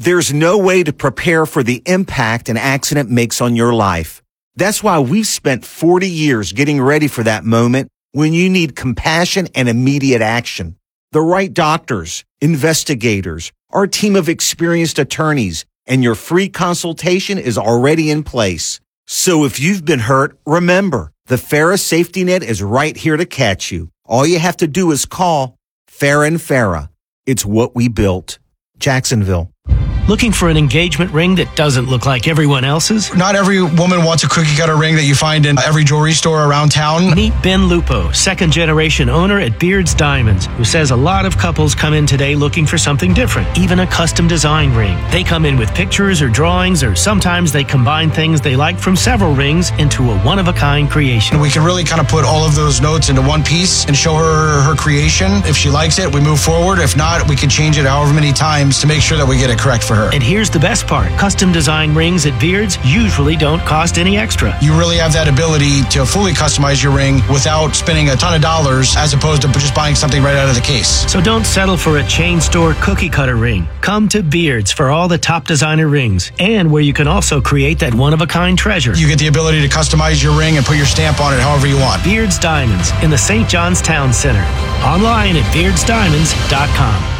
There's no way to prepare for the impact an accident makes on your life. That's why we've spent 40 years getting ready for that moment when you need compassion and immediate action. The right doctors, investigators, our team of experienced attorneys, and your free consultation is already in place. So if you've been hurt, remember, the Farah Safety Net is right here to catch you. All you have to do is call Farah and Farah. It's what we built. Jacksonville. Looking for an engagement ring that doesn't look like everyone else's? Not every woman wants a cookie cutter ring that you find in every jewelry store around town. Meet Ben Lupo, second generation owner at Beard's Diamonds, who says a lot of couples come in today looking for something different, even a custom design ring. They come in with pictures or drawings, or sometimes they combine things they like from several rings into a one-of-a-kind creation. We can really kind of put all of those notes into one piece and show her her creation. If she likes it, we move forward. If not, we can change it however many times to make sure that we get it correct for her. And here's the best part. Custom design rings at Beard's usually don't cost any extra. You really have that ability to fully customize your ring without spending a ton of dollars as opposed to just buying something right out of the case. So don't settle for a chain store cookie cutter ring. Come to Beard's for all the top designer rings, and where you can also create that one-of-a-kind treasure. You get the ability to customize your ring and put your stamp on it however you want. Beard's Diamonds in the St. John's Town Center. Online at beardsdiamonds.com.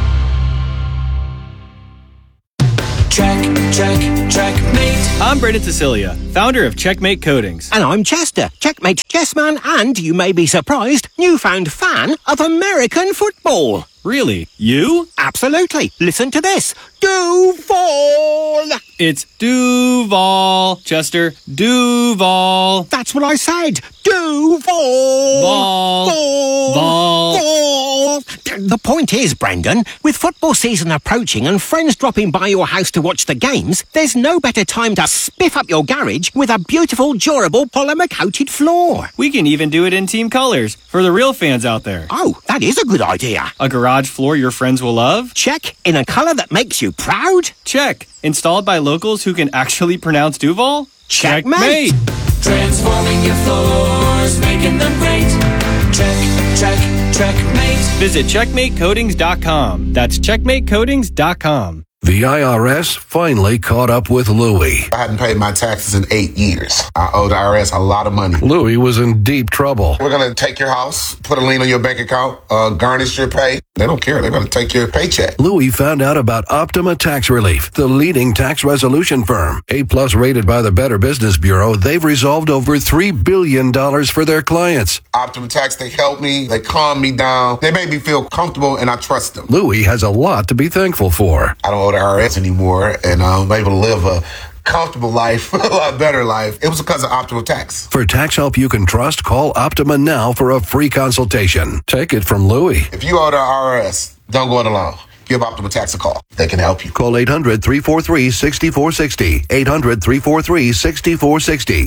Checkmate. I'm Brendan Cecilia, founder of Checkmate Coatings. And I'm Chester, Checkmate chessman, and you may be surprised, newfound fan of American football. Really? You? Absolutely. Listen to this. Duval. It's Duval, Chester. Duval. That's what I said. Duval. Ball. Ball. Ball. The point is, Brendan, with football season approaching and friends dropping by your house to watch the games, there's no better time to spiff up your garage with a beautiful, durable, polymer-coated floor. We can even do it in team colors for the real fans out there. Oh, that is a good idea. A garage floor your friends will love? Check. In a color that makes you proud? Check. Installed by locals who can actually pronounce Duval? Checkmate. Transforming your floors, making them great. Checkmate. Visit checkmatecoatings.com. That's checkmatecoatings.com. The IRS finally caught up with Louie. I hadn't paid my taxes in 8 years. I owe the IRS a lot of money. Louie was in deep trouble. We're going to take your house, put a lien on your bank account, garnish your pay. They don't care. They're going to take your paycheck. Louie found out about Optima Tax Relief, the leading tax resolution firm. A-plus rated by the Better Business Bureau, they've resolved over $3 billion for their clients. Optima Tax, they help me. They calm me down. They make me feel comfortable, and I trust them. Louie has a lot to be thankful for. I don't owe the IRS anymore, and I'm able to live a comfortable life, a lot better life. It was because of Optima Tax. For tax help you can trust, call Optima now for a free consultation. Take it from Louie. If you owe the IRS, don't go it alone. Give Optima Tax a call. They can help you. Call 800-343-6460. 800-343-6460.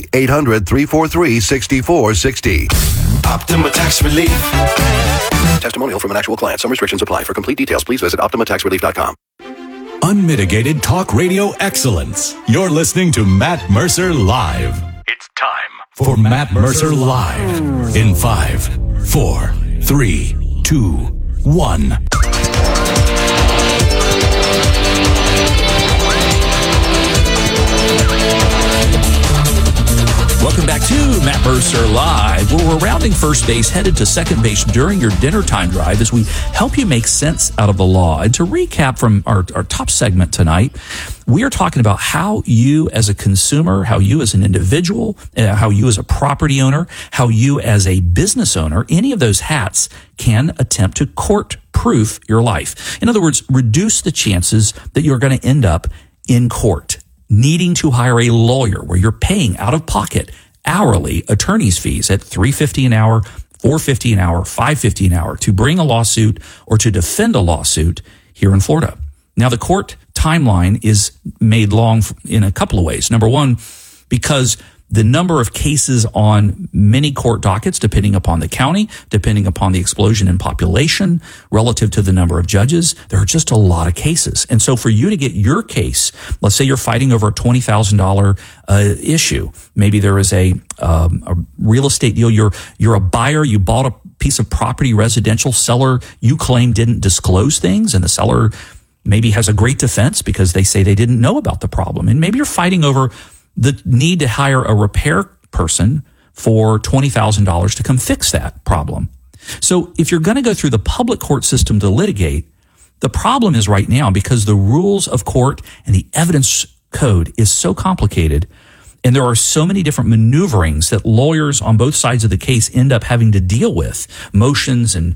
800-343-6460. Optima Tax Relief. Testimonial from an actual client. Some restrictions apply. For complete details, please visit OptimaTaxRelief.com. Unmitigated talk radio excellence. You're listening to Matt Mercer Live. It's time for Matt Mercer Live. In 5, 4, 3, 2, 1. Welcome back to Matt Mercer Live, where we're rounding first base, headed to second base during your dinner time drive as we help you make sense out of the law. And to recap from our top segment tonight, we are talking about how you as a consumer, how you as an individual, how you as a property owner, how you as a business owner, any of those hats can attempt to court-proof your life. In other words, reduce the chances that you're going to end up in court, needing to hire a lawyer where you're paying out of pocket hourly attorney's fees at $3.50 an hour, $4.50 an hour, $5.50 an hour to bring a lawsuit or to defend a lawsuit here in Florida. Now, the court timeline is made long in a couple of ways. Number one, because the number of cases on many court dockets, depending upon the county, depending upon the explosion in population, relative to the number of judges, there are just a lot of cases. And so for you to get your case, let's say you're fighting over a $20,000 issue. Maybe there is a real estate deal. You're a buyer. You bought a piece of property, residential. Seller, you claim, didn't disclose things, and the seller maybe has a great defense because they say they didn't know about the problem. And maybe you're fighting over the need to hire a repair person for $20,000 to come fix that problem. So if you're going to go through the public court system to litigate, the problem is right now because the rules of court and the evidence code is so complicated, and there are so many different maneuverings that lawyers on both sides of the case end up having to deal with, motions and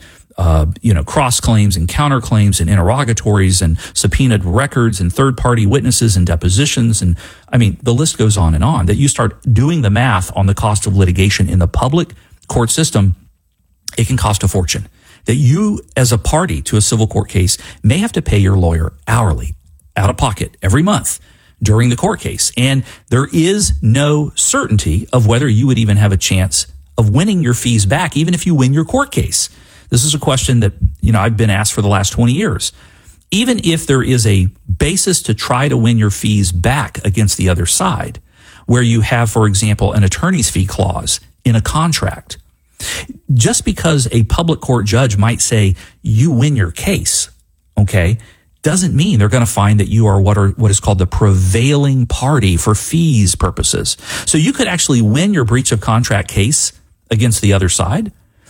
cross claims and counterclaims and interrogatories and subpoenaed records and third-party witnesses and depositions. And I mean, the list goes on, that you start doing the math on the cost of litigation in the public court system, it can cost a fortune. That you, as a party to a civil court case, may have to pay your lawyer hourly, out of pocket, every month during the court case. And there is no certainty of whether you would even have a chance of winning your fees back, even if you win your court case. This is a question that, I've been asked for the last 20 years. Even if there is a basis to try to win your fees back against the other side, where you have, for example, an attorney's fee clause in a contract, just because a public court judge might say you win your case, okay, doesn't mean they're going to find that you are what is called the prevailing party for fees purposes. So you could actually win your breach of contract case against the other side,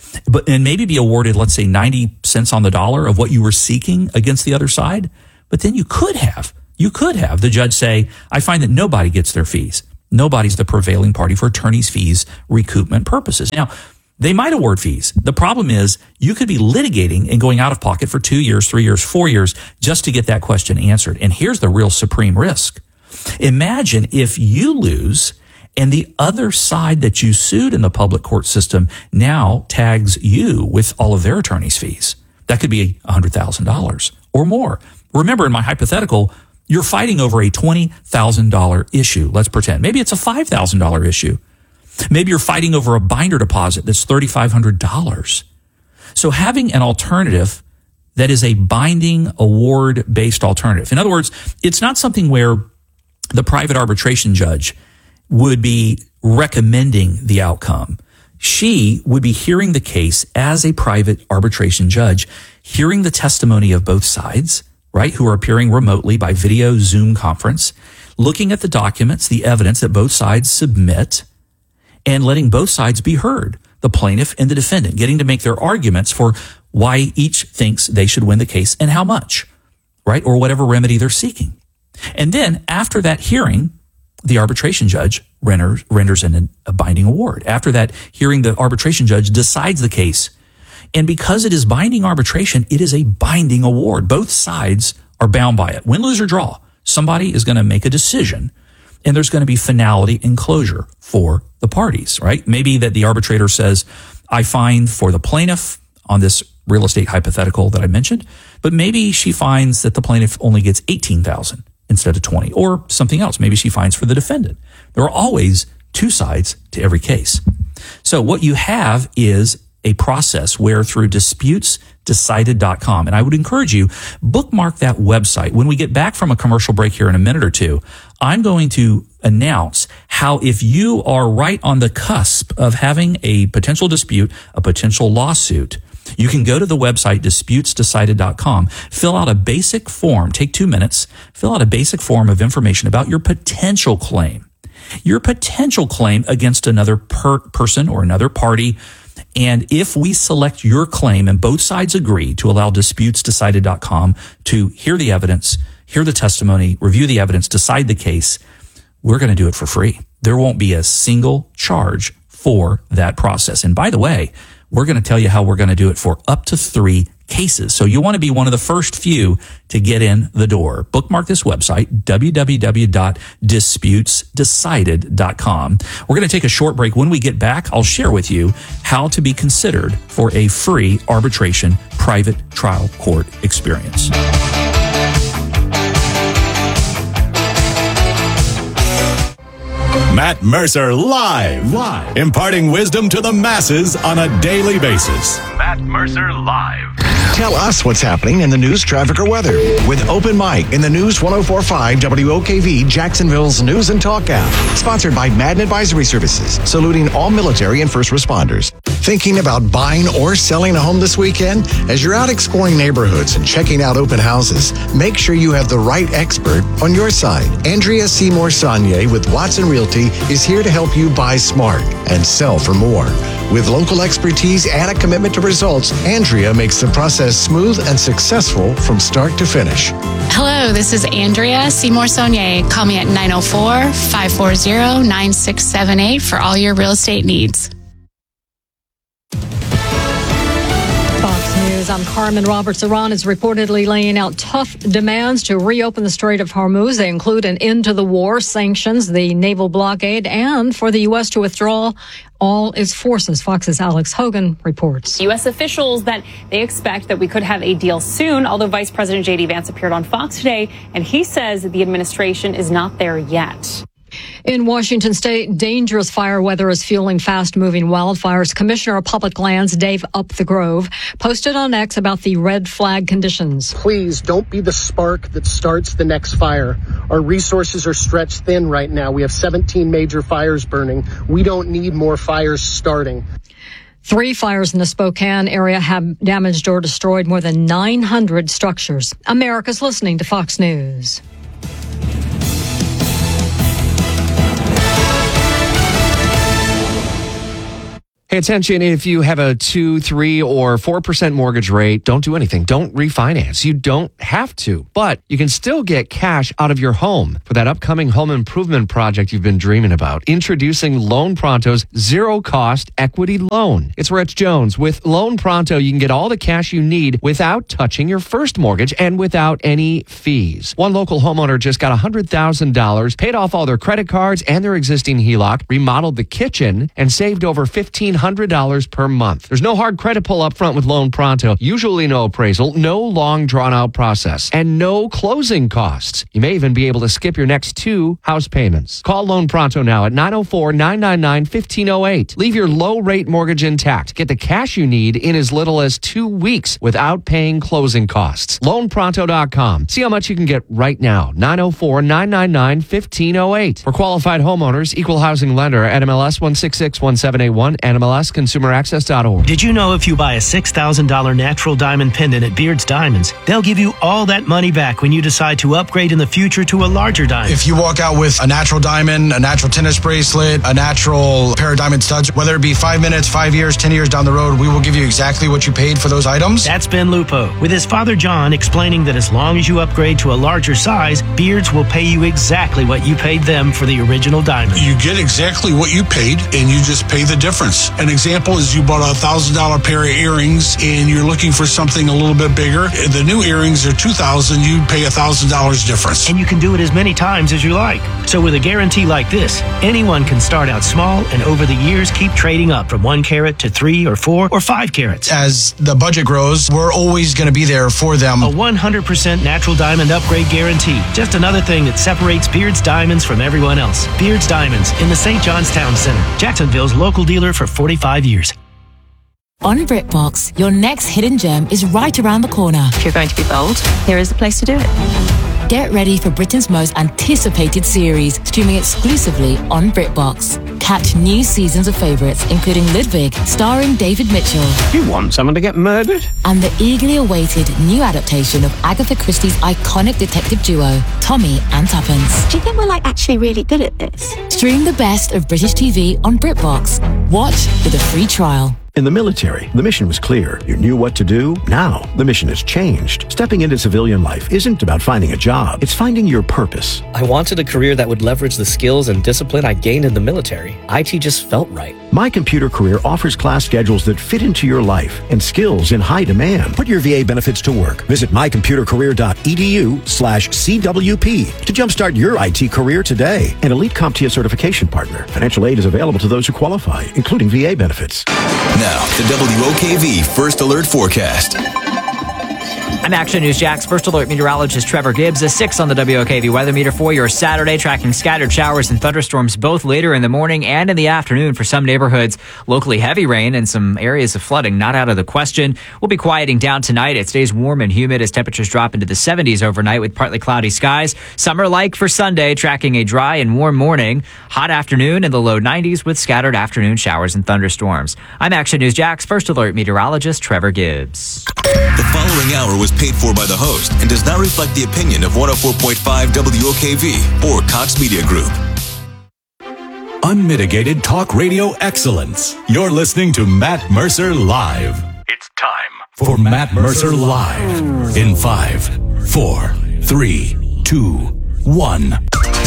and maybe be awarded, let's say, 90 cents on the dollar of what you were seeking against the other side. But then you could have the judge say, I find that nobody gets their fees. Nobody's the prevailing party for attorney's fees recoupment purposes. Now, they might award fees. The problem is you could be litigating and going out of pocket for 2 years, 3 years, 4 years just to get that question answered. And here's the real supreme risk. Imagine if you lose and the other side that you sued in the public court system now tags you with all of their attorney's fees. That could be $100,000 or more. Remember, in my hypothetical, you're fighting over a $20,000 issue. Let's pretend. Maybe it's a $5,000 issue. Maybe you're fighting over a binder deposit that's $3,500. So having an alternative that is a binding award-based alternative. In other words, it's not something where the private arbitration judge would be recommending the outcome. She would be hearing the case as a private arbitration judge, hearing the testimony of both sides, right, who are appearing remotely by video Zoom conference, looking at the documents, the evidence that both sides submit, and letting both sides be heard, the plaintiff and the defendant, getting to make their arguments for why each thinks they should win the case and how much, right, or whatever remedy they're seeking. And then after that hearing, the arbitration judge renders a binding award. After that hearing, the arbitration judge decides the case. And because it is binding arbitration, it is a binding award. Both sides are bound by it. Win, lose, or draw. Somebody is going to make a decision, and there's going to be finality and closure for the parties, right? Maybe that the arbitrator says, I find for the plaintiff on this real estate hypothetical that I mentioned, but maybe she finds that the plaintiff only gets $18,000 instead of 20, or something else. Maybe she finds for the defendant. There are always two sides to every case. So what you have is a process where through disputesdecided.com, and I would encourage you, bookmark that website. When we get back from a commercial break here in a minute or two, I'm going to announce how if you are right on the cusp of having a potential dispute, a potential lawsuit, you can go to the website disputesdecided.com, fill out a basic form, take 2 minutes, fill out a basic form of information about your potential claim against another person or another party. And if we select your claim and both sides agree to allow disputesdecided.com to hear the evidence, hear the testimony, review the evidence, decide the case, we're going to do it for free. There won't be a single charge for that process. And by the way, we're going to tell you how we're going to do it for up to 3 cases. So you want to be one of the first few to get in the door. Bookmark this website, www.disputesdecided.com. We're going to take a short break. When we get back, I'll share with you how to be considered for a free arbitration private trial court experience. Matt Mercer live, imparting wisdom to the masses on a daily basis. Matt Mercer live. Tell us what's happening in the news, traffic, or weather with Open Mic in the News 104.5 WOKV Jacksonville's News and Talk app. Sponsored by Madden Advisory Services, saluting all military and first responders. Thinking about buying or selling a home this weekend? As you're out exploring neighborhoods and checking out open houses, make sure you have the right expert on your side. Andrea Seymour Saunier with Watson Realty is here to help you buy smart and sell for more. With local expertise and a commitment to results, Andrea makes the process smooth and successful from start to finish. Hello, this is Andrea Seymour Saunier. Call me at 904-540-9678 for all your real estate needs. Fox News, I'm Carmen Roberts. Iran is reportedly laying out tough demands to reopen the Strait of Hormuz. They include an end to the war, sanctions, the naval blockade, and for the U.S. to withdraw all its forces. Fox's Alex Hogan reports. U.S. officials that they expect that we could have a deal soon, although Vice President J.D. Vance appeared on Fox today, and he says that the administration is not there yet. In Washington state, dangerous fire weather is fueling fast-moving wildfires. Commissioner of Public Lands Dave Upthegrove posted on X about the red flag conditions. Please don't be the spark that starts the next fire. Our resources are stretched thin right now. We have 17 major fires burning. We don't need more fires starting. 3 fires in the Spokane area have damaged or destroyed more than 900 structures. America's listening to Fox News. Pay attention, if you have a 2, 3, or 4% mortgage rate, don't do anything. Don't refinance. You don't have to, but you can still get cash out of your home for that upcoming home improvement project you've been dreaming about. Introducing Loan Pronto's zero-cost equity loan. It's Rich Jones. With Loan Pronto, you can get all the cash you need without touching your first mortgage and without any fees. One local homeowner just got $100,000, paid off all their credit cards and their existing HELOC, remodeled the kitchen, and saved over $1,500 per month. There's no hard credit pull up front with Loan Pronto. Usually no appraisal, no long drawn out process, and no closing costs. You may even be able to skip your next 2 house payments. Call Loan Pronto now at 904-999-1508. Leave your low rate mortgage intact. Get the cash you need in as little as 2 weeks without paying closing costs. LoanPronto.com. See how much you can get right now. 904-999-1508. For qualified homeowners, equal housing lender, NMLS 1661781, NMLSconsumeraccess.org. Did you know if you buy a $6,000 natural diamond pendant at Beard's Diamonds, they'll give you all that money back when you decide to upgrade in the future to a larger diamond? If you walk out with a natural diamond, a natural tennis bracelet, a natural pair of diamond studs, whether it be 5 minutes, 5 years, 10 years down the road, we will give you exactly what you paid for those items. That's Ben Lupo, with his father John explaining that as long as you upgrade to a larger size, Beards will pay you exactly what you paid them for the original diamond. You get exactly what you paid, and you just pay the difference. An example is you bought a $1,000 pair of earrings, and you're looking for something a little bit bigger. The new earrings are $2,000. You pay $1,000 difference. And you can do it as many times as you like. So with a guarantee like this, anyone can start out small and over the years keep trading up from 1 carat to 3 or 4 or 5 carats. As the budget grows, we're always going to be there for them. A 100% natural diamond upgrade guarantee. Just another thing that separates Beard's Diamonds from everyone else. Beard's Diamonds in the St. John's Town Center. Jacksonville's local dealer for 45 years. On BritBox, your next hidden gem is right around the corner. If you're going to be bold, here is the place to do it. Get ready for Britain's most anticipated series, streaming exclusively on BritBox. Catch new seasons of favourites, including Ludwig, starring David Mitchell. You want someone to get murdered? And the eagerly awaited new adaptation of Agatha Christie's iconic detective duo, Tommy and Tuppence. Do you think we're actually really good at this? Stream the best of British TV on BritBox. Watch with a free trial. In the military, the mission was clear. You knew what to do. Now, the mission has changed. Stepping into civilian life isn't about finding a job. It's finding your purpose. I wanted a career that would leverage the skills and discipline I gained in the military. IT just felt right. My Computer Career offers class schedules that fit into your life and skills in high demand. Put your VA benefits to work. Visit mycomputercareer.edu/CWP to jumpstart your IT career today. An elite CompTIA certification partner. Financial aid is available to those who qualify, including VA benefits. Now, the WOKV First Alert Forecast. I'm Action News Jack's First Alert meteorologist Trevor Gibbs. A 6 on the WOKV weather meter for your Saturday, tracking scattered showers and thunderstorms both later in the morning and in the afternoon for some neighborhoods. Locally heavy rain and some areas of flooding not out of the question. We'll be quieting down tonight. It stays warm and humid as temperatures drop into the 70s overnight with partly cloudy skies. Summer-like for Sunday, tracking a dry and warm morning. Hot afternoon in the low 90s with scattered afternoon showers and thunderstorms. I'm Action News Jack's First Alert meteorologist Trevor Gibbs. The following hour was paid for by the host and does not reflect the opinion of 104.5 WOKV or Cox Media Group. Unmitigated talk radio excellence. You're listening to Matt Mercer Live. It's time for Matt Mercer Live. In 5, 4, 3, 2, 1.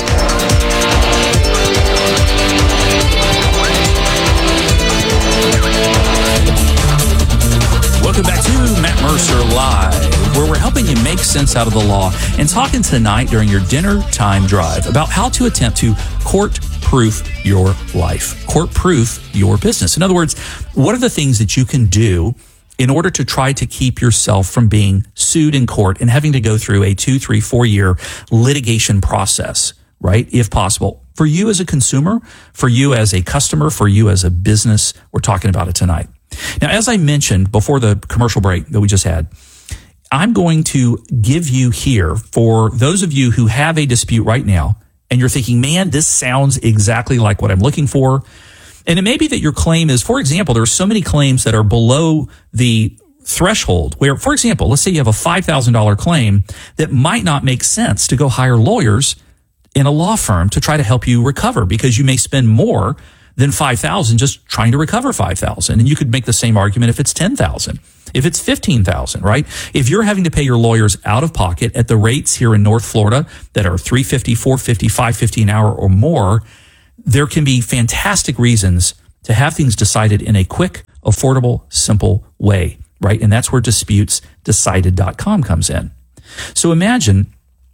Welcome back to Matt Mercer Live, where we're helping you make sense out of the law and talking tonight during your dinner time drive about how to attempt to court-proof your life, court-proof your business. In other words, what are the things that you can do in order to try to keep yourself from being sued in court and having to go through a 2, 3, 4 year litigation process, right? If possible. For you as a consumer, for you as a customer, for you as a business, we're talking about it tonight. Now, as I mentioned before the commercial break that we just had, I'm going to give you here, for those of you who have a dispute right now, and you're thinking, man, this sounds exactly like what I'm looking for. And it may be that your claim is, for example, there are so many claims that are below the threshold where, for example, let's say you have a $5,000 claim that might not make sense to go hire lawyers in a law firm to try to help you recover, because you may spend more than $5,000 just trying to recover $5,000. And you could make the same argument if it's $10,000, if it's $15,000, right? If you're having to pay your lawyers out of pocket at the rates here in North Florida that are $350, $450, $550 an hour or more, there can be fantastic reasons to have things decided in a quick, affordable, simple way, right? And that's where disputesdecided.com comes in. So imagine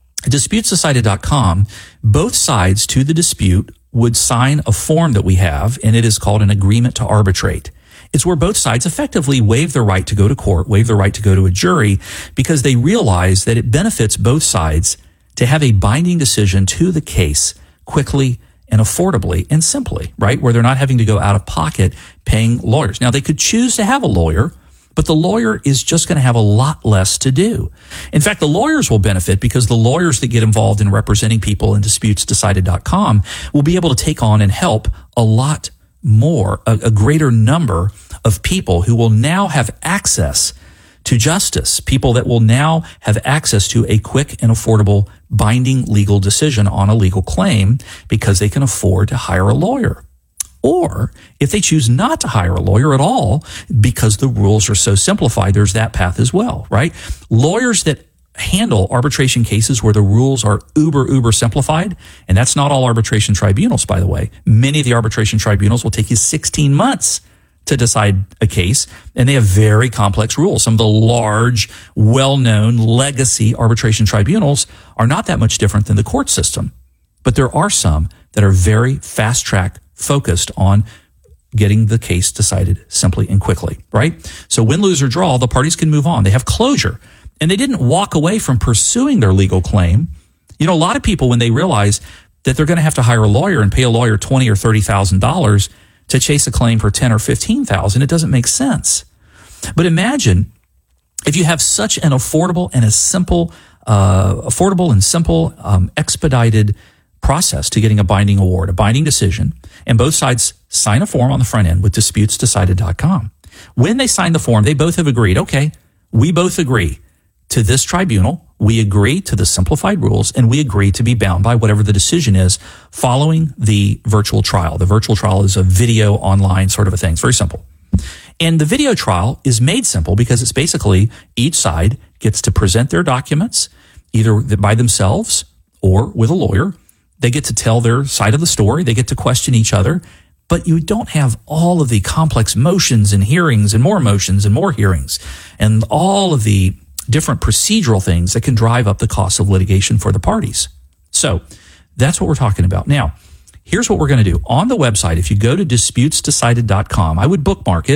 disputesdecided.com, both sides to the dispute would sign a form that we have, and it is called an agreement to arbitrate. It's where both sides effectively waive their right to go to court, waive their right to go to a jury, because they realize that it benefits both sides to have a binding decision to the case quickly and affordably and simply, right? Where they're not having to go out of pocket paying lawyers. Now, they could choose to have a lawyer, but the lawyer is just going to have a lot less to do. In fact, the lawyers will benefit because the lawyers that get involved in representing people in disputesdecided.com will be able to take on and help a lot more, a greater number of people who will now have access to justice, people that will now have access to a quick and affordable binding legal decision on a legal claim because they can afford to hire a lawyer. Or if they choose not to hire a lawyer at all because the rules are so simplified, there's that path as well, right? Lawyers that handle arbitration cases where the rules are uber simplified, and that's not all arbitration tribunals, by the way. Many of the arbitration tribunals will take you 16 months to decide a case, and they have very complex rules. Some of the large, well-known legacy arbitration tribunals are not that much different than the court system. But there are some that are very fast-track focused on getting the case decided simply and quickly, right? So win, lose, or draw, the parties can move on. They have closure. And they didn't walk away from pursuing their legal claim. You know, a lot of people, when they realize that they're going to have to hire a lawyer and pay a lawyer $20,000 or $30,000 to chase a claim for $10,000 or $15,000, it doesn't make sense. But imagine if you have such an affordable and simple, expedited process to getting a binding award, a binding decision, and both sides sign a form on the front end with disputesdecided.com. When they sign the form, they both have agreed, okay, we both agree to this tribunal, we agree to the simplified rules, and we agree to be bound by whatever the decision is following the virtual trial. The virtual trial is a video online sort of a thing. It's very simple. And the video trial is made simple because it's basically each side gets to present their documents either by themselves or with a lawyer. They get to tell their side of the story. They get to question each other. But you don't have all of the complex motions and hearings and more motions and more hearings and all of the different procedural things that can drive up the cost of litigation for the parties. So that's what we're talking about. Now, here's what we're going to do. On the website, if you go to disputesdecided.com, I would bookmark it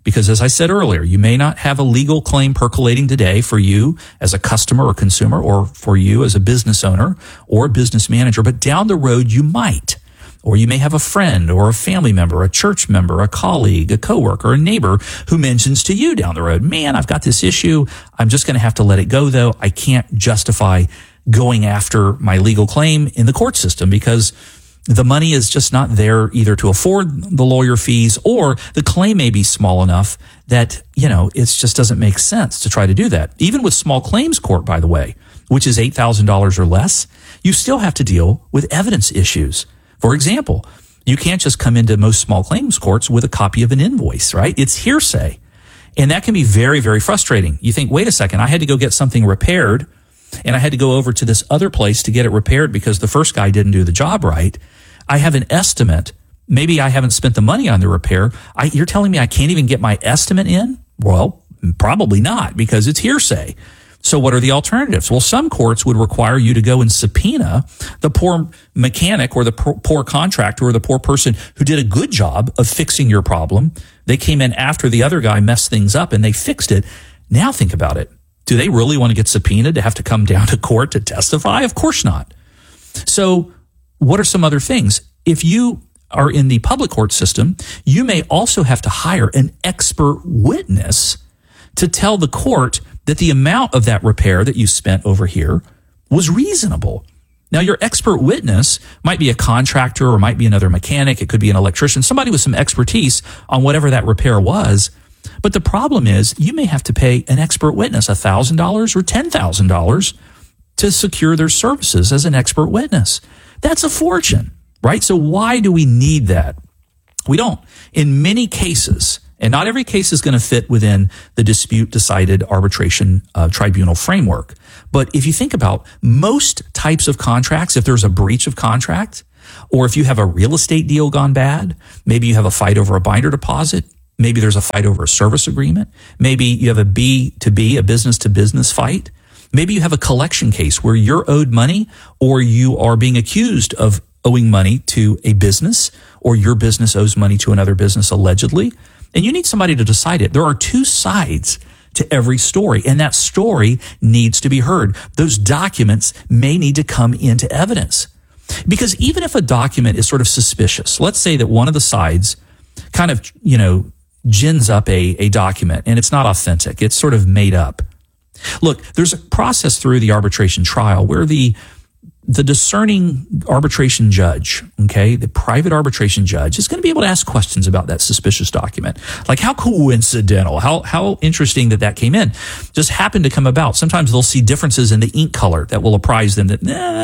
Because as I said earlier, you may not have a legal claim percolating today for you as a customer or consumer, or for you as a business owner or a business manager, but down the road you might. Or you may have a friend or a family member, a church member, a colleague, a coworker, a neighbor who mentions to you down the road, man, I've got this issue. I'm just going to have to let it go, though. I can't justify going after my legal claim in the court system because the money is just not there either to afford the lawyer fees, or the claim may be small enough that, it just doesn't make sense to try to do that. Even with small claims court, by the way, which is $8,000 or less, you still have to deal with evidence issues. For example, you can't just come into most small claims courts with a copy of an invoice, right? It's hearsay. And that can be very, very frustrating. You think, wait a second, I had to go get something repaired, and I had to go over to this other place to get it repaired because the first guy didn't do the job right. I have an estimate. Maybe I haven't spent the money on the repair. You're telling me I can't even get my estimate in? Well, probably not, because it's hearsay. So what are the alternatives? Well, some courts would require you to go and subpoena the poor mechanic or the poor contractor or the poor person who did a good job of fixing your problem. They came in after the other guy messed things up and they fixed it. Now think about it. Do they really want to get subpoenaed to have to come down to court to testify? Of course not. So what are some other things? If you are in the public court system, you may also have to hire an expert witness to tell the court that the amount of that repair that you spent over here was reasonable. Now, your expert witness might be a contractor or might be another mechanic. It could be an electrician, somebody with some expertise on whatever that repair was. But the problem is you may have to pay an expert witness $1,000 or $10,000 to secure their services as an expert witness. That's a fortune, right? So why do we need that? We don't. In many cases, and not every case is going to fit within the dispute decided arbitration tribunal framework. But if you think about most types of contracts, if there's a breach of contract, or if you have a real estate deal gone bad, maybe you have a fight over a binder deposit, maybe there's a fight over a service agreement, maybe you have a B2B, a business-to-business fight, maybe you have a collection case where you're owed money or you are being accused of owing money to a business, or your business owes money to another business allegedly, and you need somebody to decide it. There are two sides to every story, and that story needs to be heard. Those documents may need to come into evidence. Because even if a document is sort of suspicious, let's say that one of the sides kind of, gins up a document and it's not authentic. It's sort of made up. Look, there's a process through the arbitration trial where the discerning arbitration judge, the private arbitration judge is going to be able to ask questions about that suspicious document. Like how coincidental, how interesting that came in, just happened to come about. Sometimes they'll see differences in the ink color that will apprise them that,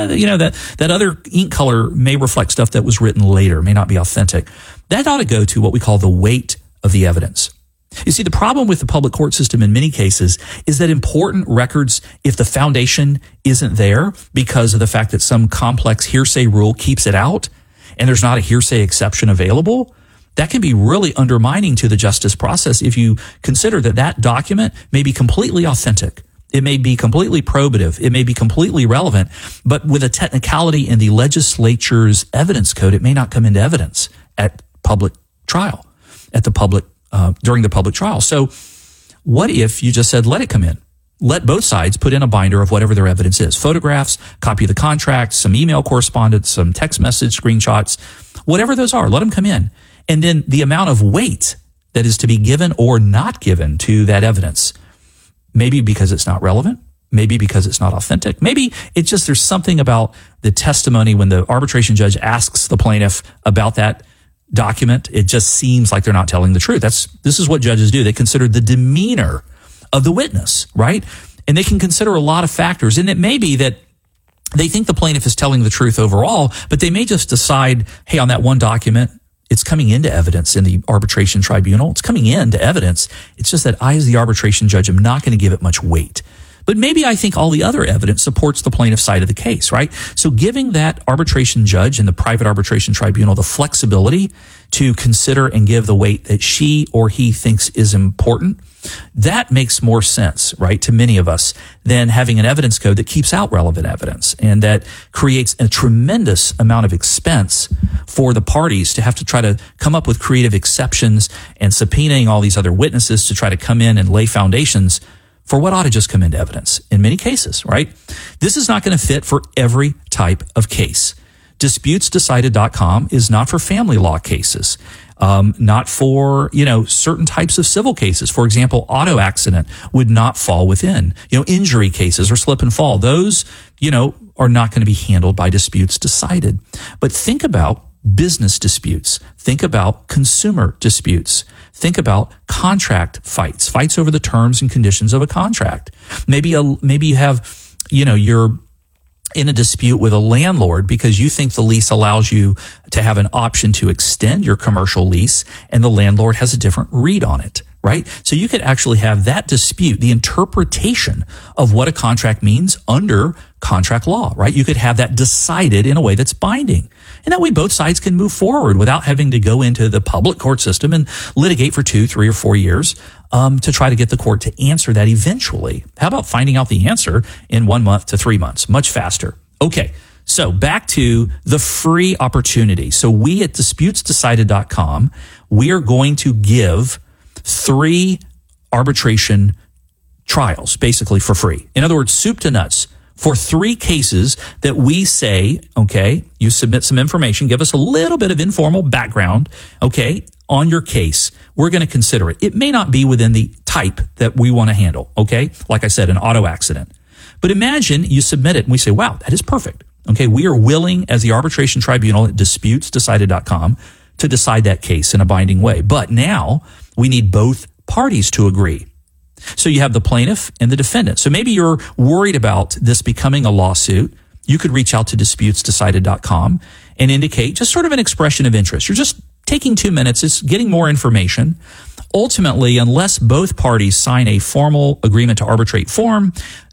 that other ink color may reflect stuff that was written later, may not be authentic. That ought to go to what we call the weight of the evidence. You see, the problem with the public court system in many cases is that important records, if the foundation isn't there because of the fact that some complex hearsay rule keeps it out and there's not a hearsay exception available, that can be really undermining to the justice process if you consider that document may be completely authentic. It may be completely probative. It may be completely relevant, but with a technicality in the legislature's evidence code, it may not come into evidence at public trial, during the public trial. So what if you just said, let it come in? Let both sides put in a binder of whatever their evidence is. Photographs, copy of the contract, some email correspondence, some text message screenshots, whatever those are, let them come in. And then the amount of weight that is to be given or not given to that evidence, maybe because it's not relevant, maybe because it's not authentic, maybe it's just there's something about the testimony when the arbitration judge asks the plaintiff about that document, it just seems like they're not telling the truth. This is what judges do. They consider the demeanor of the witness, right? And they can consider a lot of factors. And it may be that they think the plaintiff is telling the truth overall, but they may just decide, hey, on that one document, it's coming into evidence in the arbitration tribunal. It's coming into evidence. It's just that I, as the arbitration judge, am not going to give it much weight. But maybe I think all the other evidence supports the plaintiff's side of the case, right? So giving that arbitration judge and the private arbitration tribunal the flexibility to consider and give the weight that she or he thinks is important That makes more sense, right, to many of us than having an evidence code that keeps out relevant evidence and that creates a tremendous amount of expense for the parties to have to try to come up with creative exceptions and subpoenaing all these other witnesses to try to come in and lay foundations for what ought to just come into evidence in many cases, right? This is not going to fit for every type of case. DisputesDecided.com is not for family law cases. Not for, certain types of civil cases. For example, auto accident would not fall within, injury cases or slip and fall. Those, are not going to be handled by Disputes Decided. But think about business disputes. Think about consumer disputes. Think about contract fights over the terms and conditions of a contract. Maybe you have, you're in a dispute with a landlord because you think the lease allows you to have an option to extend your commercial lease and the landlord has a different read on it, right? So you could actually have that dispute, the interpretation of what a contract means under contract law, right? You could have that decided in a way that's binding. And that way both sides can move forward without having to go into the public court system and litigate for 2, 3, or 4 years to try to get the court to answer that eventually. How about finding out the answer in 1 month to 3 months? Much faster. Okay, so back to the free opportunity. So we at DisputesDecided.com, we are going to give 3 arbitration trials, basically for free. In other words, soup to nuts. For 3 cases that we say, okay, you submit some information, give us a little bit of informal background, okay, on your case. We're going to consider it. It may not be within the type that we want to handle, okay? Like I said, an auto accident. But imagine you submit it and we say, wow, that is perfect. Okay, we are willing as the arbitration tribunal at DisputesDecided.com to decide that case in a binding way. But now we need both parties to agree. So you have the plaintiff and the defendant. So maybe you're worried about this becoming a lawsuit. You could reach out to DisputesDecided.com and indicate just sort of an expression of interest. You're just taking 2 minutes. It's getting more information. Ultimately, unless both parties sign a formal agreement to arbitrate form,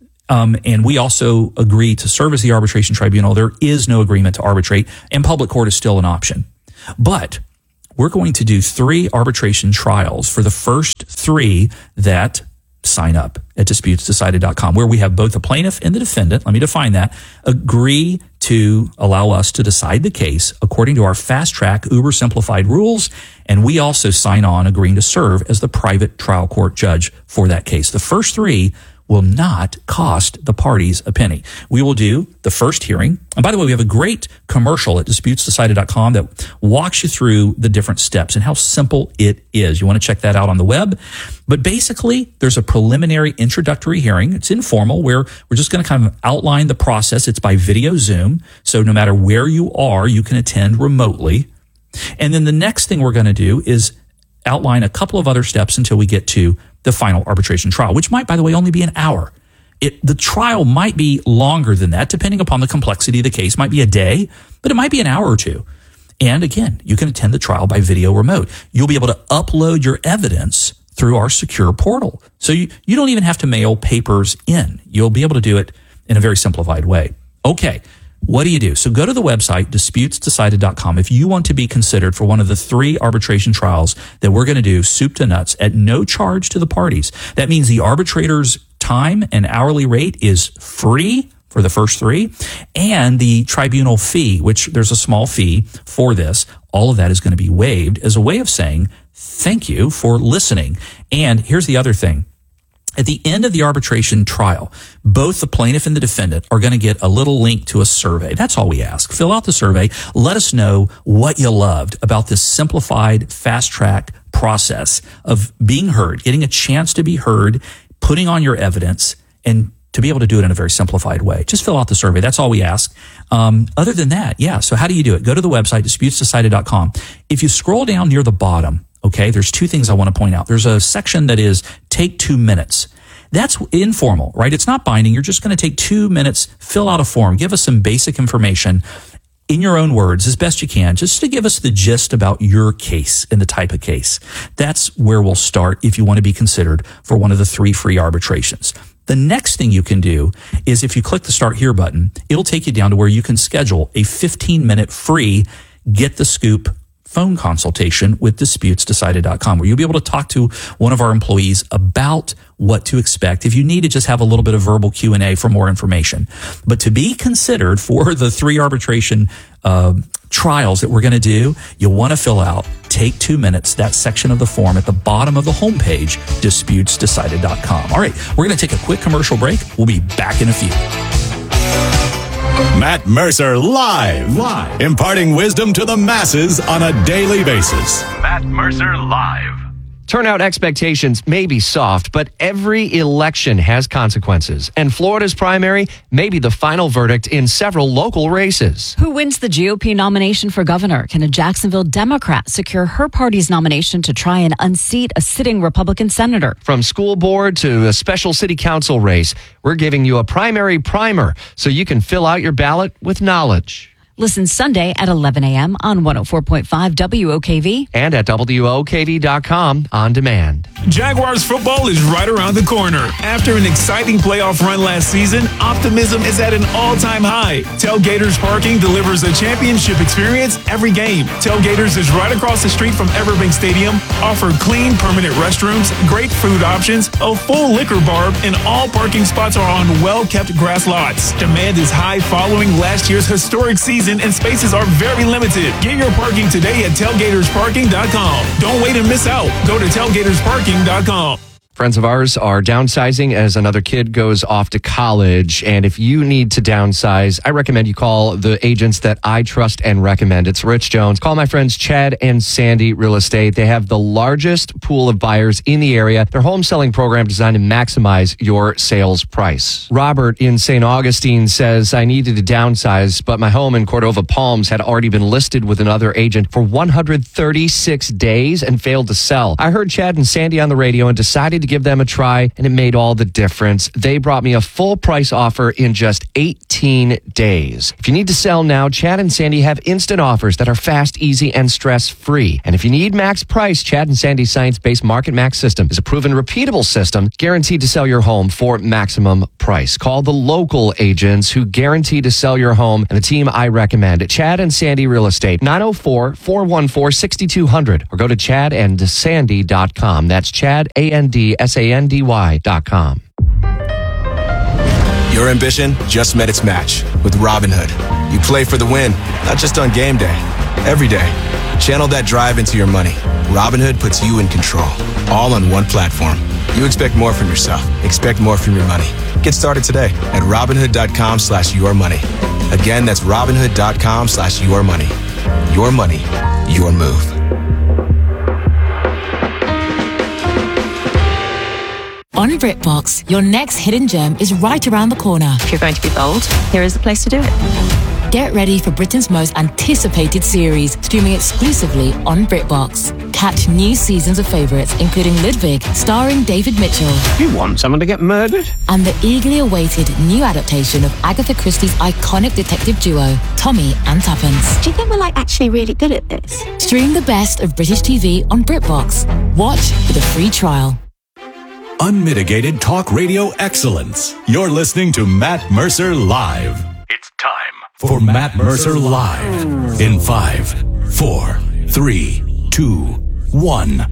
and we also agree to serve as the arbitration tribunal, there is no agreement to arbitrate, and public court is still an option. But we're going to do 3 arbitration trials for the first 3 that sign up at DisputesDecided.com, where we have both the plaintiff and the defendant, let me define that, agree to allow us to decide the case according to our fast-track, uber-simplified rules, and we also sign on agreeing to serve as the private trial court judge for that case. The first 3 will not cost the parties a penny. We will do the first hearing. And by the way, we have a great commercial at DisputesDecided.com that walks you through the different steps and how simple it is. You want to check that out on the web. But basically, there's a preliminary introductory hearing. It's informal, where we're just going to kind of outline the process. It's by video Zoom. So no matter where you are, you can attend remotely. And then the next thing we're going to do is outline a couple of other steps until we get to the final arbitration trial, which might, by the way, only be an hour. The trial might be longer than that, depending upon the complexity of the case. It might be a day, but it might be an hour or 2. And again, you can attend the trial by video remote. You'll be able to upload your evidence through our secure portal. So you don't even have to mail papers in. You'll be able to do it in a very simplified way. Okay. What do you do? So go to the website, DisputesDecided.com, if you want to be considered for one of the 3 arbitration trials that we're going to do, soup to nuts, at no charge to the parties. That means the arbitrator's time and hourly rate is free for the first 3, and the tribunal fee, which there's a small fee for this, all of that is going to be waived as a way of saying thank you for listening. And here's the other thing. At the end of the arbitration trial, both the plaintiff and the defendant are going to get a little link to a survey. That's all we ask. Fill out the survey. Let us know what you loved about this simplified, fast-track process of being heard, getting a chance to be heard, putting on your evidence, and to be able to do it in a very simplified way. Just fill out the survey. That's all we ask. Other than that, yeah. So how do you do it? Go to the website, DisputesDecided.com. If you scroll down near the bottom, okay, there's 2 things I want to point out. There's a section that is take 2 minutes. That's informal, right? It's not binding. You're just going to take 2 minutes, fill out a form, give us some basic information in your own words as best you can, just to give us the gist about your case and the type of case. That's where we'll start if you want to be considered for one of the 3 free arbitrations. The next thing you can do is if you click the Start Here button, it'll take you down to where you can schedule a 15-minute free Get the Scoop phone consultation with disputesdecided.com, where you'll be able to talk to one of our employees about what to expect if you need to just have a little bit of verbal Q&A for more information. But to be considered for the 3 arbitration trials that we're going to do, you'll want to fill out, take 2 minutes, that section of the form at the bottom of the homepage, disputesdecided.com. All right, we're going to take a quick commercial break. We'll be back in a few. Matt Mercer live, imparting wisdom to the masses on a daily basis. Matt Mercer live. Turnout expectations may be soft, but every election has consequences. And Florida's primary may be the final verdict in several local races. Who wins the GOP nomination for governor? Can a Jacksonville Democrat secure her party's nomination to try and unseat a sitting Republican senator? From school board to a special city council race, we're giving you a primary primer so you can fill out your ballot with knowledge. Listen Sunday at 11 a.m. on 104.5 WOKV. And at WOKV.com on demand. Jaguars football is right around the corner. After an exciting playoff run last season, optimism is at an all-time high. Tailgaters Parking delivers a championship experience every game. Tailgaters is right across the street from Everbank Stadium, offer clean, permanent restrooms, great food options, a full liquor bar, and all parking spots are on well-kept grass lots. Demand is high following last year's historic season, and spaces are very limited. Get your parking today at tailgatorsparking.com. Don't wait and miss out. Go to tailgatorsparking.com. Friends of ours are downsizing as another kid goes off to college. And if you need to downsize, I recommend you call the agents that I trust and recommend. It's Rich Jones. Call my friends Chad and Sandy Real Estate. They have the largest pool of buyers in the area. Their home selling program designed to maximize your sales price. Robert in St. Augustine says, I needed to downsize, but my home in Cordova Palms had already been listed with another agent for 136 days and failed to sell. I heard Chad and Sandy on the radio and decided to give them a try, and it made all the difference. They brought me a full price offer in just 18 days. If you need to sell now, Chad and Sandy have instant offers that are fast, easy, and stress-free. And if you need max price, Chad and Sandy's science-based Market Max system is a proven, repeatable system guaranteed to sell your home for maximum price. Call the local agents who guarantee to sell your home and the team I recommend at Chad and Sandy Real Estate, 904-414-6200, or go to chadandsandy.com. That's Chad, ANDSANDY.com. Your ambition just met its match with Robinhood. You play for the win, not just on game day, every day. Channel that drive into your money. Robinhood puts you in control, all on one platform. You expect more from yourself. Expect more from your money. Get started today at Robinhood.com/yourmoney. Again, that's Robinhood.com/yourmoney. Your money, your move. On BritBox, your next hidden gem is right around the corner. If you're going to be bold, here is the place to do it. Get ready for Britain's most anticipated series, streaming exclusively on BritBox. Catch new seasons of favourites, including Ludwig, starring David Mitchell. You want someone to get murdered? And the eagerly awaited new adaptation of Agatha Christie's iconic detective duo, Tommy and Tuppence. Do you think we're actually really good at this? Stream the best of British TV on BritBox. Watch with a free trial. Unmitigated talk radio excellence. You're listening to Matt Mercer Live. It's time for Matt Mercer Live in 5, 4, 3, 2, 1.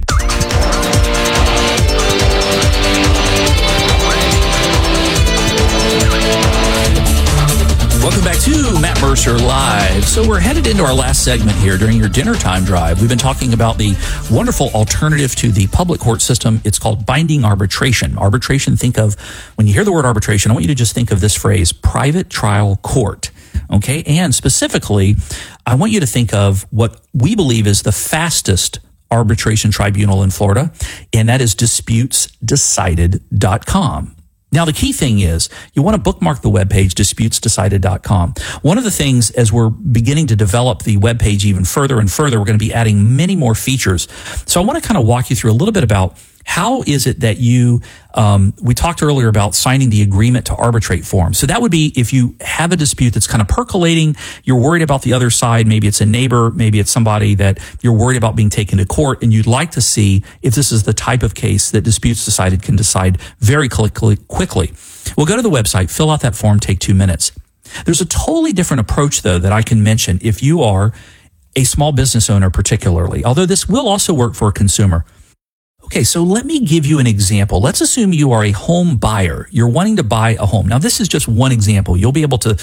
Welcome back to Matt Mercer Live. So we're headed into our last segment here during your dinner time drive. We've been talking about the wonderful alternative to the public court system. It's called binding arbitration. Arbitration, think of, when you hear the word arbitration, I want you to just think of this phrase, private trial court. Okay? And specifically, I want you to think of what we believe is the fastest arbitration tribunal in Florida, and that is disputesdecided.com. Now, the key thing is you want to bookmark the webpage, disputesdecided.com. One of the things, as we're beginning to develop the webpage even further and further, we're going to be adding many more features. So I want to kind of walk you through a little bit about how is it that you, we talked earlier about signing the agreement to arbitrate form. So that would be if you have a dispute that's kind of percolating, you're worried about the other side, maybe it's a neighbor, maybe it's somebody that you're worried about being taken to court, and you'd like to see if this is the type of case that Disputes Decided can decide very quickly. Well, go to the website, fill out that form, take 2 minutes. There's a totally different approach, though, that I can mention if you are a small business owner particularly, although this will also work for a consumer. Okay, so let me give you an example. Let's assume you are a home buyer. You're wanting to buy a home. Now, this is just one example. You'll be able to,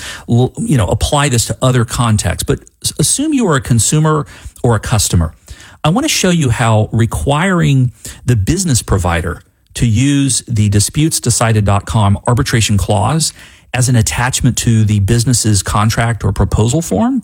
apply this to other contexts, but assume you are a consumer or a customer. I want to show you how requiring the business provider to use the disputesdecided.com arbitration clause as an attachment to the business's contract or proposal form,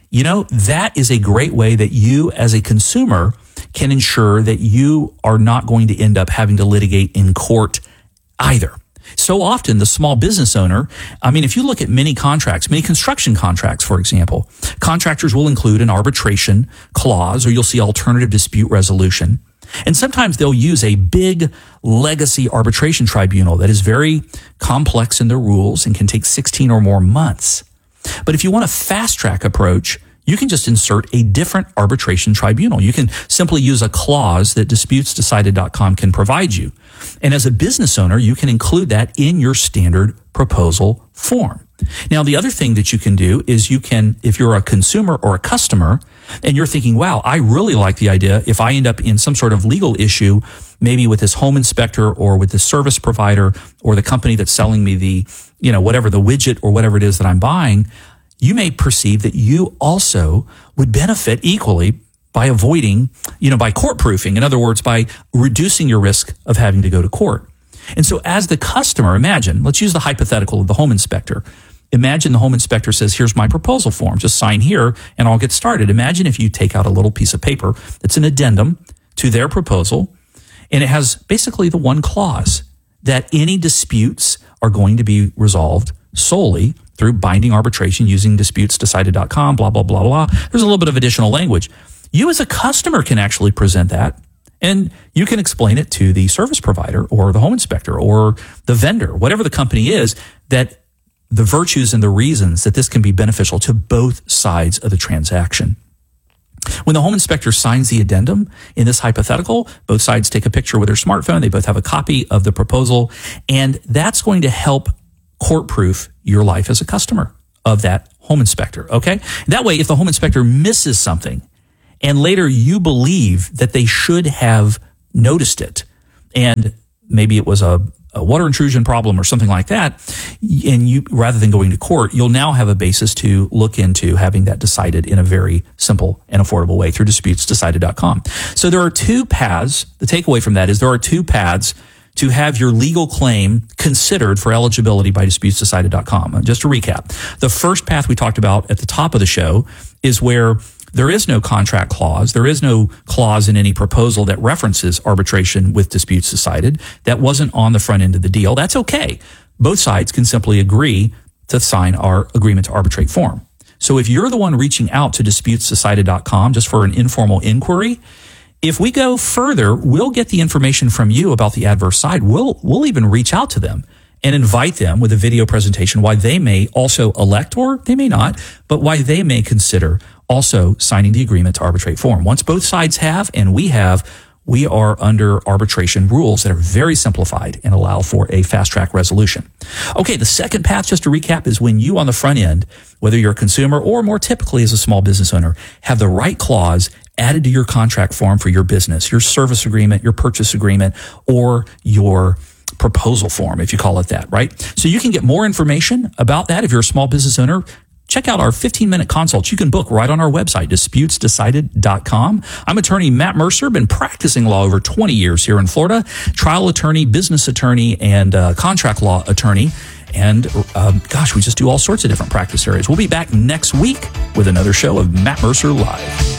that is a great way that you as a consumer can ensure that you are not going to end up having to litigate in court either. So often the small business owner, if you look at many contracts, many construction contracts, for example, contractors will include an arbitration clause, or you'll see alternative dispute resolution. And sometimes they'll use a big legacy arbitration tribunal that is very complex in their rules and can take 16 or more months. But if you want a fast track approach, you can just insert a different arbitration tribunal. You can simply use a clause that disputesdecided.com can provide you. And as a business owner, you can include that in your standard proposal form. Now, the other thing that you can do is you can, if you're a consumer or a customer, and you're thinking, wow, I really like the idea, if I end up in some sort of legal issue, maybe with this home inspector or with this service provider or the company that's selling me the, whatever, the widget or whatever it is that I'm buying, you may perceive that you also would benefit equally by avoiding, by court proofing. In other words, by reducing your risk of having to go to court. And so as the customer, imagine, let's use the hypothetical of the home inspector. Imagine the home inspector says, here's my proposal form. Just sign here and I'll get started. Imagine if you take out a little piece of paper that's an addendum to their proposal, and it has basically the one clause that any disputes are going to be resolved solely through binding arbitration using disputesdecided.com, blah, blah, blah, blah. There's a little bit of additional language. You as a customer can actually present that, and you can explain it to the service provider or the home inspector or the vendor, whatever the company is, that the virtues and the reasons that this can be beneficial to both sides of the transaction. When the home inspector signs the addendum in this hypothetical, both sides take a picture with their smartphone. They both have a copy of the proposal, and that's going to help court-proof your life as a customer of that home inspector, okay? That way, if the home inspector misses something and later you believe that they should have noticed it, and maybe it was a water intrusion problem or something like that, and you, rather than going to court, you'll now have a basis to look into having that decided in a very simple and affordable way through disputesdecided.com. So there are two paths. The takeaway from that is there are two paths to have your legal claim considered for eligibility by disputesdecided.com. Just to recap, the first path we talked about at the top of the show is where there is no contract clause. There is no clause in any proposal that references arbitration with disputes decided. That wasn't on the front end of the deal. That's okay. Both sides can simply agree to sign our agreement to arbitrate form. So if you're the one reaching out to disputesdecided.com just for an informal inquiry, if we go further, we'll get the information from you about the adverse side. We'll even reach out to them and invite them with a video presentation why they may also elect, or they may not, but why they may consider also signing the agreement to arbitrate form. Once both sides have, and we have, we are under arbitration rules that are very simplified and allow for a fast track resolution. Okay, the second path, just to recap, is when you on the front end, whether you're a consumer or more typically as a small business owner, have the right clause added to your contract form for your business, your service agreement, your purchase agreement, or your proposal form, if you call it that, right? So you can get more information about that if you're a small business owner. Check out our 15-minute consults you can book right on our website, disputesdecided.com. I'm attorney Matt Mercer, been practicing law over 20 years here in Florida, trial attorney, business attorney, and contract law attorney. And we just do all sorts of different practice areas. We'll be back next week with another show of Matt Mercer Live.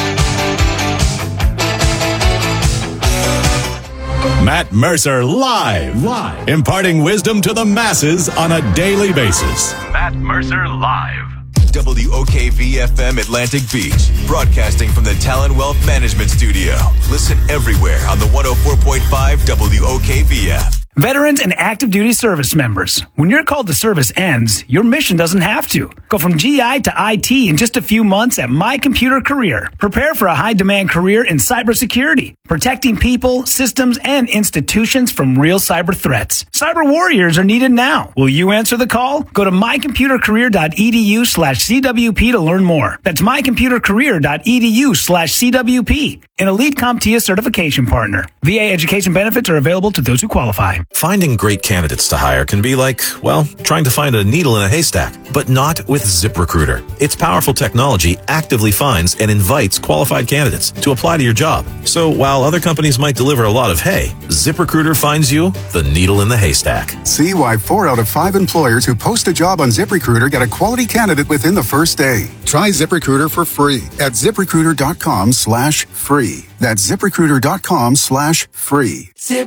Matt Mercer Live. Imparting wisdom to the masses on a daily basis. Matt Mercer Live. WOKV-FM Atlantic Beach, broadcasting from the Talon Wealth Management Studio. Listen everywhere on the 104.5 WOKV-F. Veterans and active duty service members, when your call to service ends, your mission doesn't have to. Go from GI to IT in just a few months at My Computer Career. Prepare for a high-demand career in cybersecurity, protecting people, systems, and institutions from real cyber threats. Cyber warriors are needed now. Will you answer the call? Go to mycomputercareer.edu/CWP to learn more. That's mycomputercareer.edu/CWP. An Elite CompTIA certification partner. VA education benefits are available to those who qualify. Finding great candidates to hire can be like, well, trying to find a needle in a haystack, but not with ZipRecruiter. Its powerful technology actively finds and invites qualified candidates to apply to your job. So while other companies might deliver a lot of hay, ZipRecruiter finds you the needle in the haystack. See why 4 out of 5 employers who post a job on ZipRecruiter get a quality candidate within the first day. Try ZipRecruiter for free at ZipRecruiter.com/free. That's ZipRecruiter.com/free.